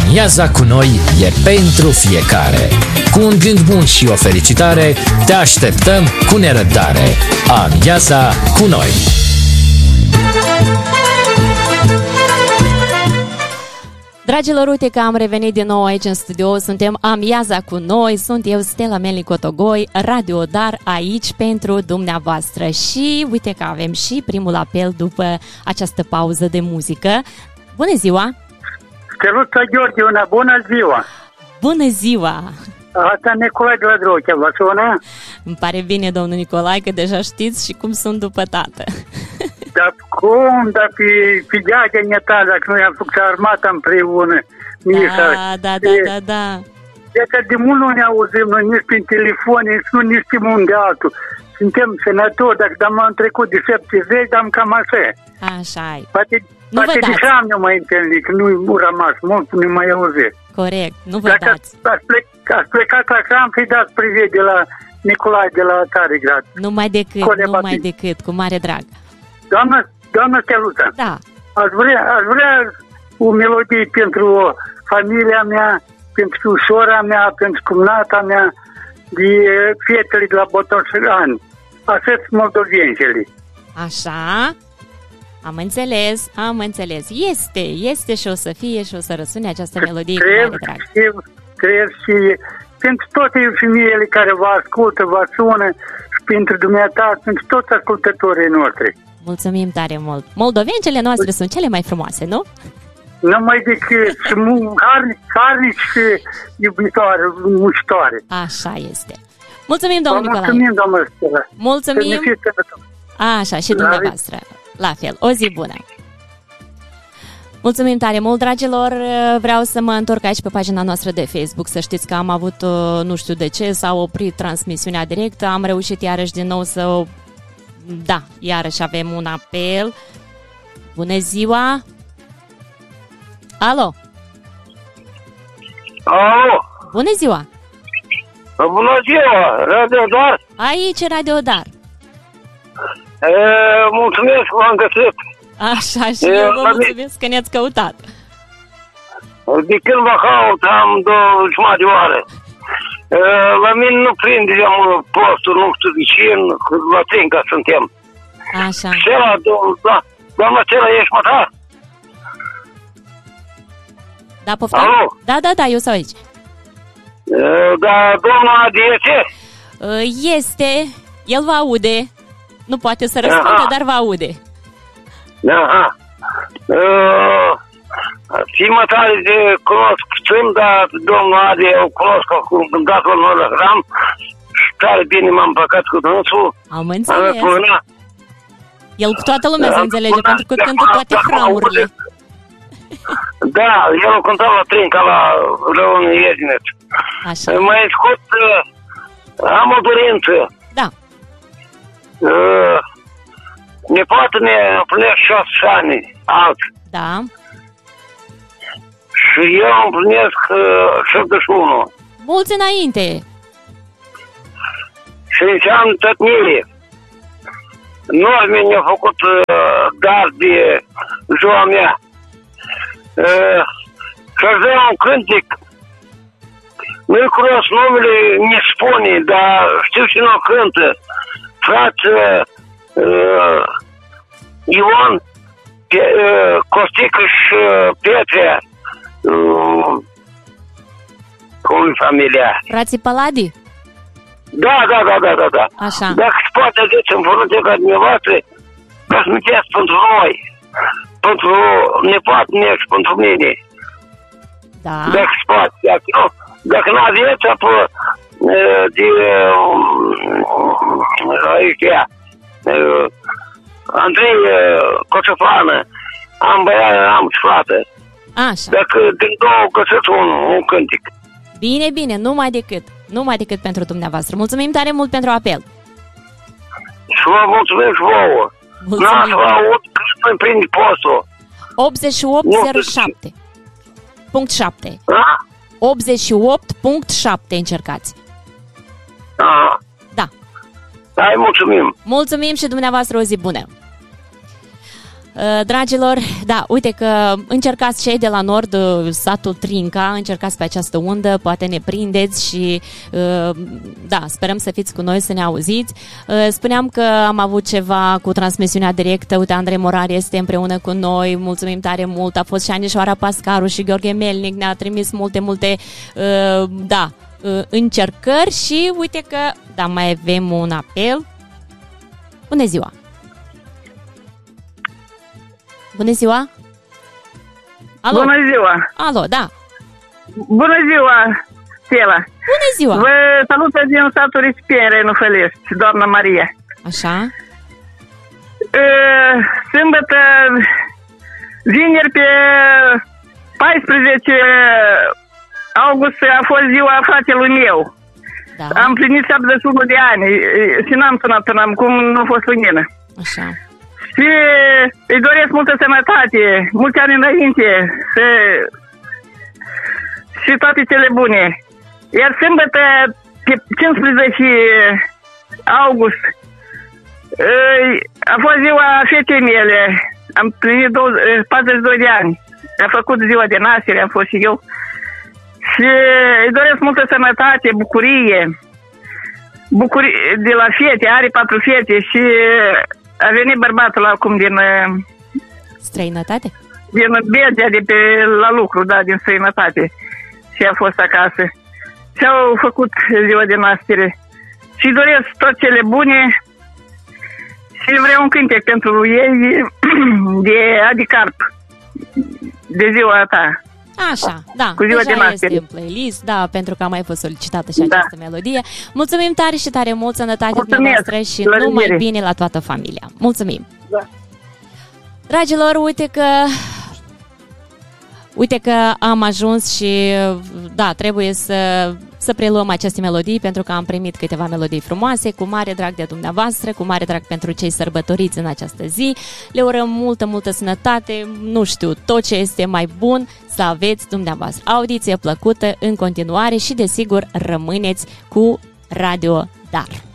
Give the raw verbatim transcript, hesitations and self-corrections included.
Amiaza cu noi e pentru fiecare. Cu un gând bun și o felicitare, te așteptăm cu nerăbdare. Amiaza cu noi. Dragilor, uite că am revenit din nou aici în studio, suntem Amiaza cu noi, sunt eu, Stella Meli Cotogoi, Radio Dar, aici pentru dumneavoastră. Și uite că avem și primul apel după această pauză de muzică. Bună ziua! Steluța Gheorghe, una bună ziua! Bună ziua! Asta Nicolae de la Drochea, vă sună? Îmi pare bine, domnul Nicolae, că deja știți și cum sunt după tată. Dar cum? Dar pe, pe deagea neta, dacă noi am făcut armata împreună, Mișa. Da, da, da, da, da. De că de mult nu ne auzim, noi nici prin telefon, nici nu ne știm unde altul. Suntem sănători, dacă am trecut de șaptezeci, dar cam așa. Așa e. Poate, nu poate vă de dați. șam ne mai întâlnit, că nu rămas mult, nu mai auzit. Corect, nu vă Dacă dați. ați plecat, ați plecat la șam, fi dați privet de la Nicolae de la Tarigrad. Numai decât, Coleba numai Bine. decât, cu mare drag. Doamna, doamna Steluța, Da, aș vrea, aș vrea o melodie pentru familia mea, pentru sora mea, pentru cumnata mea, de fetele de la Botoșani. Așa sunt moldovenșele. așa, am înțeles, am înțeles. Este, este și o să fie și o să răsune această melodie cu mare drag. și, cred și pentru toate femeile care vă ascultă, vă sună, și pentru dumneata, pentru toți ascultătorii noștri. Mulțumim tare mult. Moldovencele noastre sunt cele mai frumoase, nu? Numai decât și mu- harnici, harnici și iubitoare, muștoare. Așa este. Mulțumim, Vă domnul Nicolae. mulțumim, doamnă Stella. Mulțumim. Să ne fiți sănătoși. Așa, și dumneavoastră. La fel, o zi bună. Mulțumim tare mult, dragilor. Vreau să mă întorc aici pe pagina noastră de Facebook. Să știți că am avut, nu știu de ce, s-a oprit transmisiunea directă. Am reușit iarăși din nou să... Da, iarăși avem un apel. Bună ziua! Alo! Alo! Bună ziua! Bună ziua! Radio Dar! Aici Radio Dar. E, mulțumesc că v-am găsit. Așa, și E, eu vă la mulțumesc că ne-ați căutat. De când vă caut, am două jumătate de oară. E, la mine nu prinde postul, nu știu de ce, la Trinca suntem. Așa. Stella, da, doamna Stella, ești mă ta? Da, poftim? Alo? Da, da, da, eu sunt aici. E, da, doamna Adi este? Este, el vă aude. Nu poate să răspundă, Aha. dar vă aude. Aha. Țimă tare de cunosc sunt, dar domnul Adi eu cunosc acum când datul meu la hram și tare bine m-am păcat cu dânsul. Am înțeles. El cu toată lumea se înțelege, pentru că cântă toate hramurile. Da, el cânta la Trinca, la Răunii Ieznet. Așa. Mai scot, am o dorință. Da. Nepoată mea împlinesc șase ani, alt. Da. Și eu împlinesc șaptezeci și unu. Mulți înainte. Și înseamnă tătnire. Noi mi-a făcut uh, dar de ziua mea. Uh, și-aș vrea un cântec. Nu-i cunosc numele, ne spune, dar știu cine o cântă. Frate uh, Ion, pe, uh, Costică și uh, Petrea. Uh, cum e familia? Frații Paladi? Da, da, da, da, da, da. Așa. Dacă se poate aduce în fonoteca dumneavoastră, transmiteți pentru noi, pentru nepoată mea și pentru mine. Da. Dacă se poate. Dacă nu, dacă nu aveți, apoi de aici, Andrei Coțofană, am băiat, am frate. Așa. Dacă din două găsiți un, un cântec. Bine, bine, numai decât. Numai decât pentru dumneavoastră. Mulțumim tare mult pentru apel. Și vă mulțumesc vouă. Mulțumim. N-ați vă aud că îmi prinde postul. optzeci și opt zero șapte. Punct șapte. Da? optzeci și opt punct șapte încercați. Aha. Da. Hai, mulțumim. Mulțumim și dumneavoastră, o zi bună. Dragilor, da, uite că încercați cei de la nord, satul Trinca, încercați pe această undă, poate ne prindeți și da, sperăm să fiți cu noi, să ne auziți. Spuneam că am avut ceva cu transmisiunea directă, uite, Andrei Morar este împreună cu noi, mulțumim tare mult, a fost și Anișoara Pascaru și Gheorghe Melnic, ne-a trimis multe, multe, da, încercări și uite că, da, mai avem un apel. Bună ziua! Bună ziua! Alo? Bună ziua! Alo, da! Bună ziua, Stella! Bună ziua! Vă salută din satul Rispien, Renufălești, doamna Maria. Așa? Sâmbătă, vineri pe paisprezece august a fost ziua fratelui meu. Da. Am plinit șaptezeci și unu de ani și n-am sunat până acum, nu a fost lumină. Așa. Și îi doresc multă sănătate, mulți ani înainte să... și toate cele bune. Iar sâmbătă, pe cincisprezece august, a fost ziua fetei mele. Am plinit patruzeci și doi de ani. A făcut ziua de naștere, am fost și eu. Și îi doresc multă sănătate, bucurie. Bucurie de la fete, are patru fete și a venit bărbatul acum din... Străinătate? Din Belgia, de pe la lucru, da, din străinătate. Și a fost acasă. Și au făcut ziua de naștere. Și doresc tot cele bune. Și vreau un cântec pentru ei de Adi Carp. De ziua ta. Așa, da, cu ziua deja de naștere. este în playlist, da, pentru că a mai fost solicitată și această da. melodie. Mulțumim tare și tare mult, sănătate dumneavoastră și la numai revedere. bine la toată familia. Mulțumim! Da. Dragilor, uite că uite că am ajuns și da, trebuie să, să preluăm aceste melodii pentru că am primit câteva melodii frumoase, cu mare drag de dumneavoastră, cu mare drag pentru cei sărbătoriți în această zi. Le urăm multă, multă sănătate, nu știu, tot ce este mai bun să aveți dumneavoastră. Audiție plăcută în continuare și desigur rămâneți cu Radio Dar.